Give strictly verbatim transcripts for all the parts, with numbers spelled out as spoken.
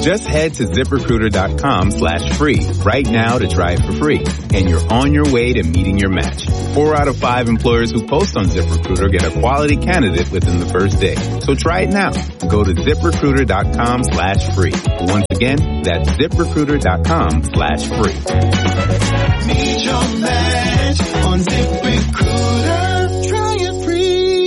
Just head to ZipRecruiter.com slash free right now to try it for free. And you're on your way to meeting your match. Four out of five employers who post on ZipRecruiter get a quality candidate within the first day. So try it now. Go to ZipRecruiter.com slash free. Once again, that's ZipRecruiter.com slash free. Meet your match on ZipRecruiter. Try it free.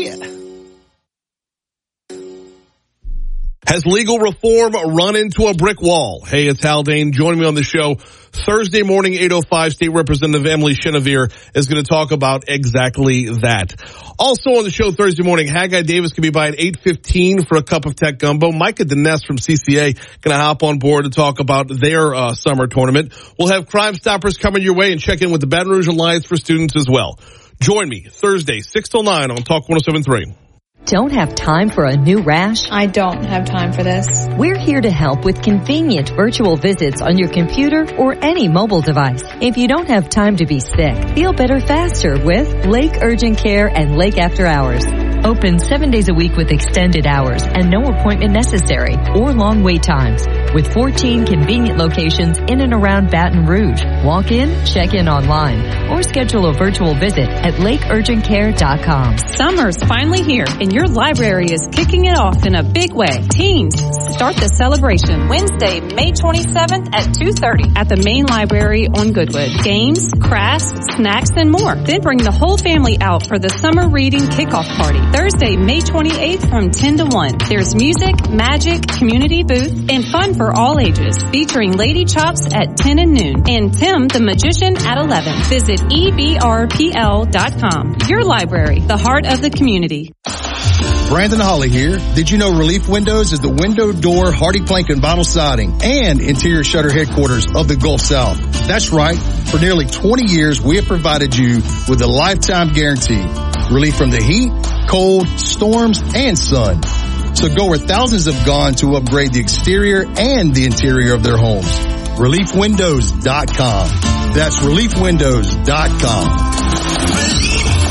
Has legal reform run into a brick wall? Hey, it's Haldane. Joining me on the show Thursday morning, eight oh five, State Representative Emily Chenevert is going to talk about exactly that. Also on the show Thursday morning, Haggai Davis can be by at eight fifteen for a cup of tech gumbo. Micah Dines from C C A going to hop on board to talk about their uh, summer tournament. We'll have Crime Stoppers coming your way and check in with the Baton Rouge Alliance for Students as well. Join me Thursday, six till nine on Talk one oh seven point three. Don't have time for a new rash? I don't have time for this. We're here to help with convenient virtual visits on your computer or any mobile device. If you don't have time to be sick, feel better faster with Lake Urgent Care and Lake After Hours. Open seven days a week with extended hours and no appointment necessary or long wait times. With fourteen convenient locations in and around Baton Rouge. Walk in, check in online, or schedule a virtual visit at lake urgent care dot com. Summer's finally here, and your library is kicking it off in a big way. Teens, start the celebration Wednesday, May twenty-seventh at two thirty at the main library on Goodwood. Games, crafts, snacks, and more. Then bring the whole family out for the summer reading kickoff party. Thursday, May twenty-eighth from ten to one. There's music, magic, community booth, and fun for all ages, featuring Lady Chops at ten and noon and Tim the Magician at eleven. Visit E B R P L dot com. Your library, the heart of the community. Brandon Holly here. Did you know Relief Windows is the window, door, hardy plank, and vinyl siding and interior shutter headquarters of the Gulf South? That's right. For nearly twenty years, we have provided you with a lifetime guarantee. Relief from the heat, cold, storms, and sun. So go where thousands have gone to upgrade the exterior and the interior of their homes. relief windows dot com. That's relief windows dot com.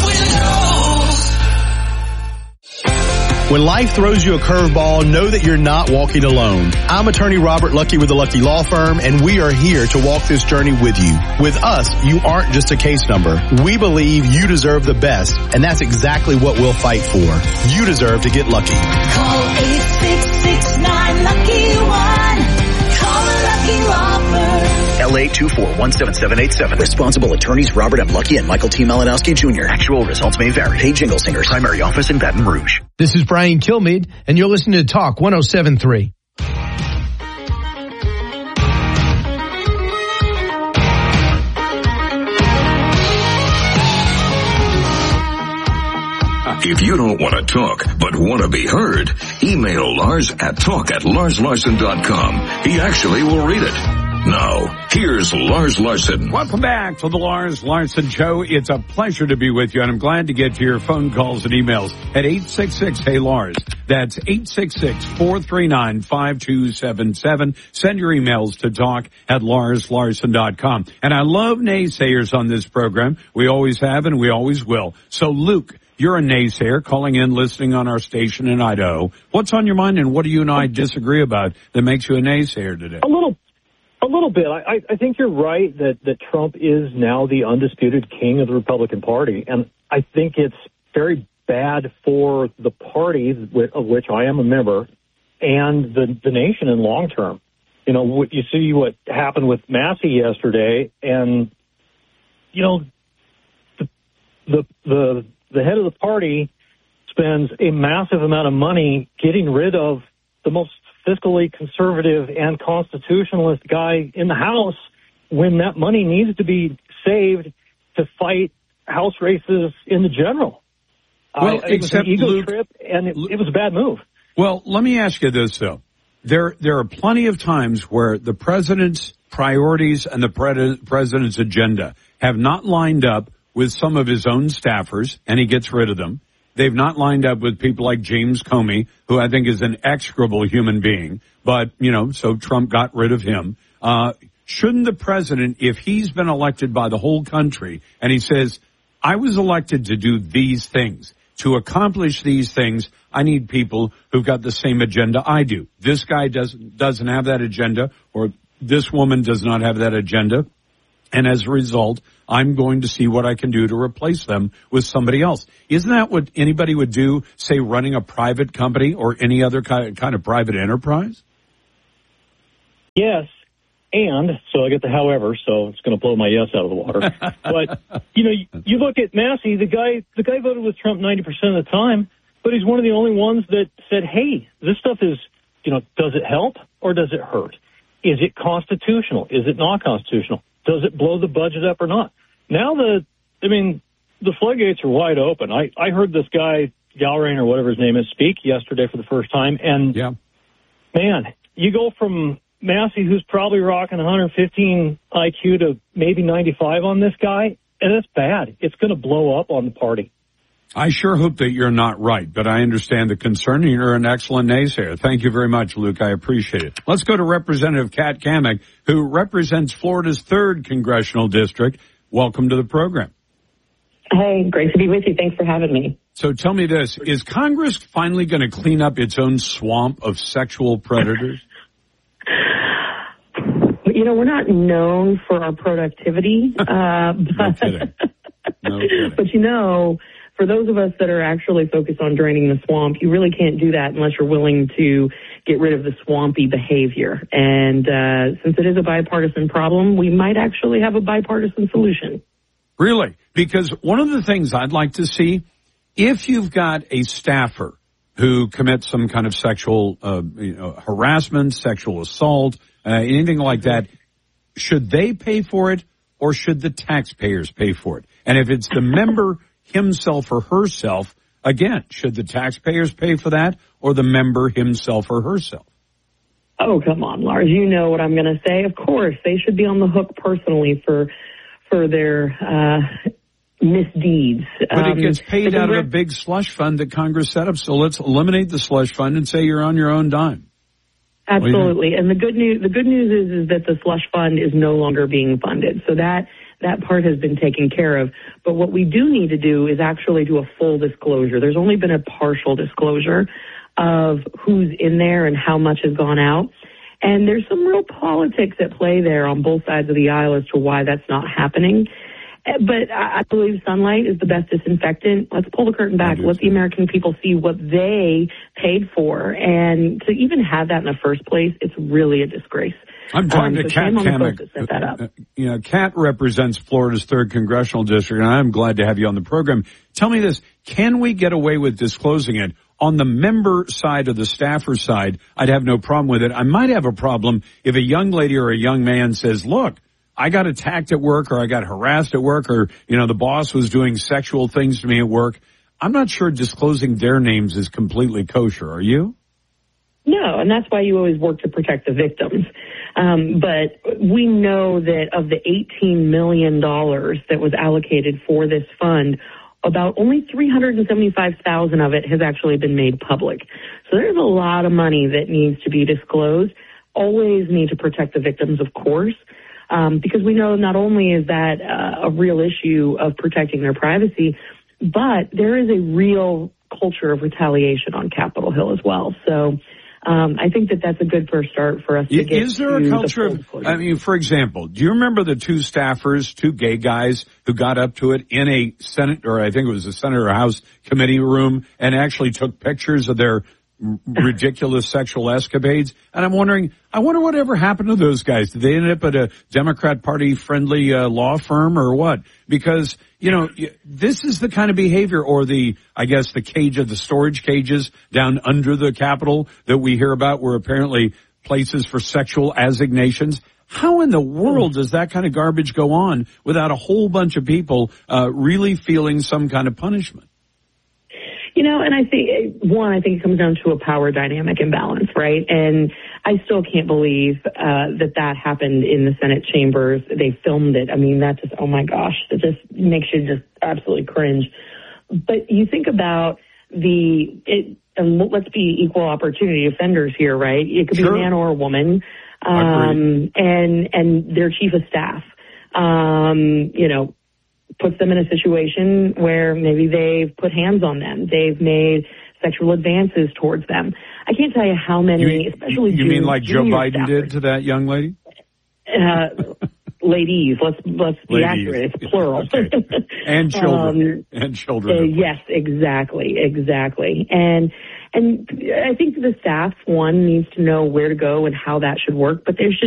When life throws you a curveball, know that you're not walking alone. I'm attorney Robert Lucky with the Lucky Law Firm, and we are here to walk this journey with you. With us, you aren't just a case number. We believe you deserve the best, and that's exactly what we'll fight for. You deserve to get lucky. Call eight six six nine lucky one. Call the Lucky Law Firm. L A two four one seven seven eight seven. Responsible attorneys Robert M. Lucky and Michael T. Malinowski Junior Actual results may vary. Hey, Jingle Singers. Primary office in Baton Rouge. This is Brian Kilmeade, and you're listening to Talk one oh seven point three. If you don't want to talk, but want to be heard, email Lars at talk at lars larson dot com. He actually will read it. Now, here's Lars Larson. Welcome back to the Lars Larson Show. It's a pleasure to be with you, and I'm glad to get to your phone calls and emails at eight six six, hey Lars. That's eight six six, four three nine, five two seven seven. Send your emails to talk at lars larson dot com. And I love naysayers on this program. We always have and we always will. So, Luke, you're a naysayer calling in, listening on our station in Idaho. What's on your mind, and what do you and I disagree about that makes you a naysayer today? A little A little bit. I, I think you're right that, that Trump is now the undisputed king of the Republican Party, and I think it's very bad for the party of which I am a member and the, the nation in long term. You know, what you see what happened with Massey yesterday, and, you know, the the the, the head of the party spends a massive amount of money getting rid of the most fiscally conservative and constitutionalist guy in the House when that money needs to be saved to fight House races in the general. Well, I, it was an ego Luke, trip, and it, it was a bad move. Well, let me ask you this, though. There, there are plenty of times where the president's priorities and the pre- president's agenda have not lined up with some of his own staffers, and he gets rid of them. They've not lined up with people like James Comey, who I think is an execrable human being. But, you know, so Trump got rid of him. Uh, shouldn't the president, if he's been elected by the whole country, and he says, I was elected to do these things, to accomplish these things, I need people who've got the same agenda I do. This guy doesn't, doesn't have that agenda, or this woman does not have that agenda. And as a result, I'm going to see what I can do to replace them with somebody else. Isn't that what anybody would do, say, running a private company or any other kind of private enterprise? Yes. And, so I get the however, so it's going to blow my yes out of the water. But, you know, you, you look at Massey, the guy, the guy voted with Trump ninety percent of the time, but he's one of the only ones that said, hey, this stuff is, you know, does it help or does it hurt? Is it constitutional? Is it not constitutional? Does it blow the budget up or not? Now the, I mean, the floodgates are wide open. I, I heard this guy, Galrain or whatever his name is, speak yesterday for the first time. And, yeah. man, you go from Massey, who's probably rocking one hundred fifteen I Q, to maybe ninety-five on this guy, and that's bad. It's going to blow up on the party. I sure hope that you're not right, but I understand the concern, and you're an excellent naysayer. Thank you very much, Luke. I appreciate it. Let's go to Representative Kat Cammack, who represents Florida's third congressional district. Welcome to the program. Hey, great to be with you. Thanks for having me. So tell me this, is Congress finally going to clean up its own swamp of sexual predators? You know, we're not known for our productivity, uh, but, no kidding. No kidding. But you know, for those of us that are actually focused on draining the swamp, you really can't do that unless you're willing to get rid of the swampy behavior. And uh, since it is a bipartisan problem, we might actually have a bipartisan solution. Really? Because one of the things I'd like to see, if you've got a staffer who commits some kind of sexual uh, you know, harassment, sexual assault, uh, anything like that, should they pay for it or should the taxpayers pay for it? And if it's the member himself or herself, again, should the taxpayers pay for that or the member himself or herself? Oh, come on, Lars. You know what I'm going to say. Of course, they should be on the hook personally for for their uh, misdeeds. But it gets um, paid out of a big slush fund that Congress set up. So let's eliminate the slush fund and say you're on your own dime. Absolutely. And the good news, the good news is, is that the slush fund is no longer being funded. So that, that part has been taken care of. But what we do need to do is actually do a full disclosure. There's only been a partial disclosure of who's in there and how much has gone out. And there's some real politics at play there on both sides of the aisle as to why that's not happening. But I believe sunlight is the best disinfectant. Let's pull the curtain back. Let the American people see what they paid for. And to even have that in the first place, it's really a disgrace. I'm talking um, to so Kat Cammack. Set that up. You know, Kat represents Florida's third congressional district, and I'm glad to have you on the program. Tell me this, can we get away with disclosing it? On the member side or the staffer side, I'd have no problem with it. I might have a problem if a young lady or a young man says, look, I got attacked at work or I got harassed at work or, you know, the boss was doing sexual things to me at work. I'm not sure disclosing their names is completely kosher. Are you? No, and that's why you always work to protect the victims. Um, but we know that of the eighteen million dollars that was allocated for this fund, about only three hundred seventy-five thousand dollars of it has actually been made public. So there's a lot of money that needs to be disclosed. Always need to protect the victims, of course. Um, because we know not only is that uh, a real issue of protecting their privacy, but there is a real culture of retaliation on Capitol Hill as well. So um, I think that that's a good first start for us to is, get Is there a culture of, I mean, for example, do you remember the two staffers, two gay guys who got up to it in a Senate, or I think it was a Senate or House committee room and actually took pictures of their ridiculous sexual escapades? And I'm wondering, I wonder whatever happened to those guys. Did they end up at a Democrat Party friendly uh, law firm or what? Because, you know, this is the kind of behavior, or the, I guess, the cage of the storage cages down under the Capitol that we hear about, were apparently places for sexual assignations. How in the world does that kind of garbage go on without a whole bunch of people uh, really feeling some kind of punishment? You know, and I think, one, I think it comes down to a power dynamic imbalance, right? And I still can't believe uh, that that happened in the Senate chambers. They filmed it. I mean, that just, oh my gosh, it just makes you just absolutely cringe. But you think about the, it, and let's be equal opportunity offenders here, right? It could Sure. be a man or a woman, um, and, and their chief of staff, um, you know, puts them in a situation where maybe they've put hands on them. They've made sexual advances towards them. I can't tell you how many, you, especially you junior, mean like Joe Biden staffers. did to that young lady? Uh, ladies, let's let's be Ladies. accurate. It's plural. Okay. And children. Um, and children. Uh, yes, exactly, exactly. And and I think the staff, one, needs to know where to go and how that should work, but there should